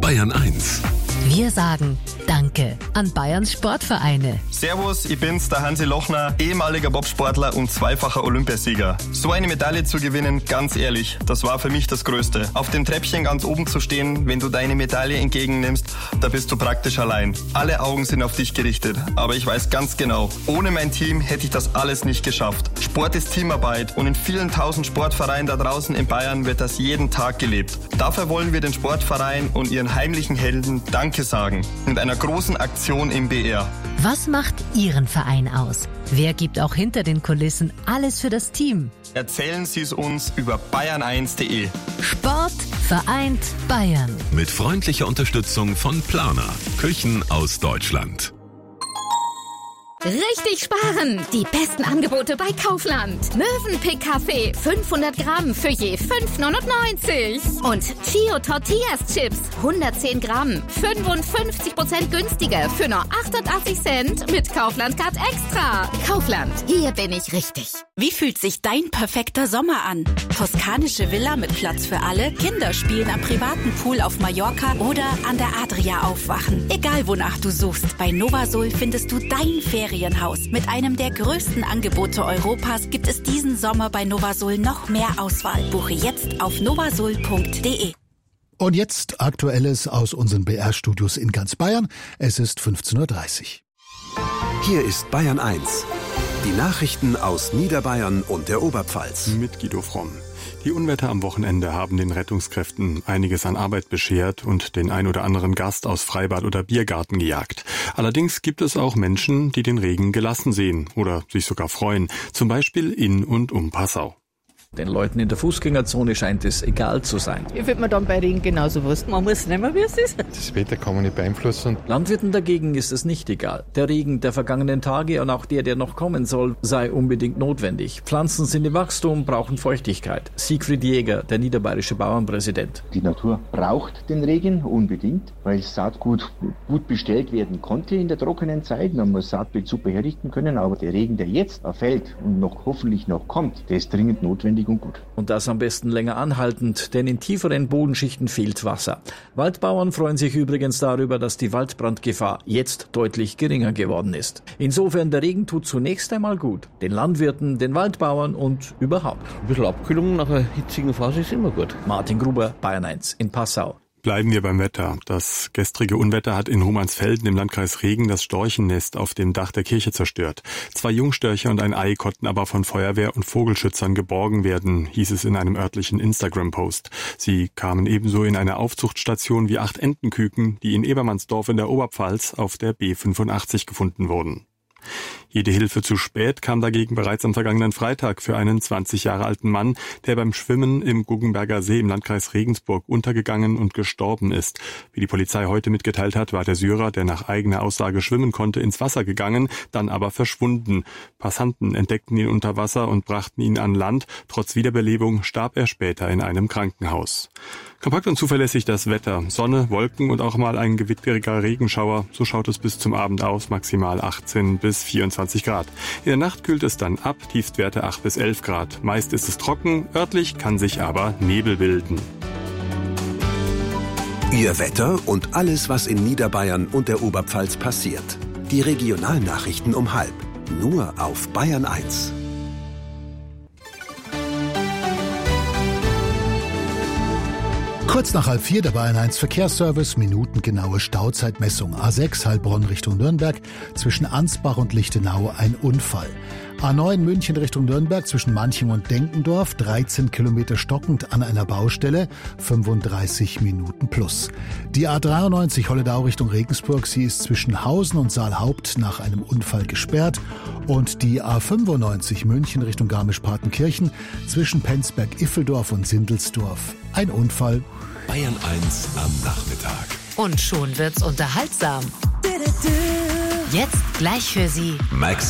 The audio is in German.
Bayern 1. Wir sagen Danke an Bayerns Sportvereine. Servus, ich bin's, der Hansi Lochner, ehemaliger Bobsportler und zweifacher Olympiasieger. So eine Medaille zu gewinnen, ganz ehrlich, das war für mich das Größte. Auf dem Treppchen ganz oben zu stehen, wenn du deine Medaille entgegennimmst, da bist du praktisch allein. Alle Augen sind auf dich gerichtet, aber ich weiß ganz genau, ohne mein Team hätte ich das alles nicht geschafft. Sport ist Teamarbeit und in vielen tausend Sportvereinen da draußen in Bayern wird das jeden Tag gelebt. Dafür wollen wir den Sportverein und ihren heimlichen Helden Danke sagen. Mit einer großen Aktion im BR. Was macht Ihren Verein aus? Wer gibt auch hinter den Kulissen alles für das Team? Erzählen Sie es uns über bayern1.de. Sport vereint Bayern. Mit freundlicher Unterstützung von Planer. Küchen aus Deutschland. Richtig sparen! Die besten Angebote bei Kaufland. Mövenpick Kaffee 500 Gramm für je 5,99. Und Chio Tortillas Chips 110 Gramm 55% günstiger für nur 88 Cent mit Kaufland Card Extra. Kaufland, hier bin ich richtig. Wie fühlt sich dein perfekter Sommer an? Toskanische Villa mit Platz für alle, Kinder spielen am privaten Pool auf Mallorca oder an der Adria aufwachen. Egal wonach du suchst, bei Novasol findest du dein Ferienhaus. Mit einem der größten Angebote Europas gibt es diesen Sommer bei Novasol noch mehr Auswahl. Buche jetzt auf novasol.de. Und jetzt Aktuelles aus unseren BR-Studios in ganz Bayern. Es ist 15:30 Uhr. Hier ist Bayern 1. Die Nachrichten aus Niederbayern und der Oberpfalz. Mit Guido Fromm. Die Unwetter am Wochenende haben den Rettungskräften einiges an Arbeit beschert und den ein oder anderen Gast aus Freibad oder Biergarten gejagt. Allerdings gibt es auch Menschen, die den Regen gelassen sehen oder sich sogar freuen. Zum Beispiel in und um Passau. Den Leuten in der Fußgängerzone scheint es egal zu sein. Ich würde mir dann bei Regen genauso wussten. Man muss nehmen, wie es ist. Das Wetter kann man nicht beeinflussen. Landwirten dagegen ist es nicht egal. Der Regen der vergangenen Tage und auch der noch kommen soll, sei unbedingt notwendig. Pflanzen sind im Wachstum, brauchen Feuchtigkeit. Siegfried Jäger, der niederbayerische Bauernpräsident. Die Natur braucht den Regen unbedingt, weil Saatgut gut bestellt werden konnte in der trockenen Zeit. Man muss Saatbild super herrichten können, aber der Regen, der jetzt erfällt und noch hoffentlich noch kommt, der ist dringend notwendig. Und gut. Und das am besten länger anhaltend, denn in tieferen Bodenschichten fehlt Wasser. Waldbauern freuen sich übrigens darüber, dass die Waldbrandgefahr jetzt deutlich geringer geworden ist. Insofern, der Regen tut zunächst einmal gut. Den Landwirten, den Waldbauern und überhaupt. Ein bisschen Abkühlung nach einer hitzigen Phase ist immer gut. Martin Gruber, Bayern 1 in Passau. Bleiben wir beim Wetter. Das gestrige Unwetter hat in Homansfelden im Landkreis Regen das Storchennest auf dem Dach der Kirche zerstört. 2 Jungstörche und ein Ei konnten aber von Feuerwehr und Vogelschützern geborgen werden, hieß es in einem örtlichen Instagram-Post. Sie kamen ebenso in eine Aufzuchtstation wie 8 Entenküken, die in Ebermannsdorf in der Oberpfalz auf der B85 gefunden wurden. Jede Hilfe zu spät kam dagegen bereits am vergangenen Freitag für einen 20 Jahre alten Mann, der beim Schwimmen im Guggenberger See im Landkreis Regensburg untergegangen und gestorben ist. Wie die Polizei heute mitgeteilt hat, war der Syrer, der nach eigener Aussage schwimmen konnte, ins Wasser gegangen, dann aber verschwunden. Passanten entdeckten ihn unter Wasser und brachten ihn an Land. Trotz Wiederbelebung starb er später in einem Krankenhaus. Kompakt und zuverlässig das Wetter. Sonne, Wolken und auch mal ein gewitteriger Regenschauer. So schaut es bis zum Abend aus, maximal 18 bis 24 Grad. In der Nacht kühlt es dann ab, Tiefstwerte 8 bis 11 Grad. Meist ist es trocken, örtlich kann sich aber Nebel bilden. Ihr Wetter und alles, was in Niederbayern und der Oberpfalz passiert. Die Regionalnachrichten um 12:30. Nur auf Bayern 1. Kurz nach 3:30 der Bayern 1 Verkehrsservice, minutengenaue Stauzeitmessung. A6 Heilbronn Richtung Nürnberg, zwischen Ansbach und Lichtenau ein Unfall. A9 München Richtung Nürnberg, zwischen Manching und Denkendorf, 13 Kilometer stockend an einer Baustelle, 35 Minuten plus. Die A93 Holledau Richtung Regensburg, sie ist zwischen Hausen und Saalhaupt nach einem Unfall gesperrt. Und die A95 München Richtung Garmisch-Partenkirchen, zwischen Penzberg-Iffeldorf und Sindelsdorf. Ein Unfall. Bayern 1 am Nachmittag. Und schon wird's unterhaltsam. Jetzt gleich für Sie Maxi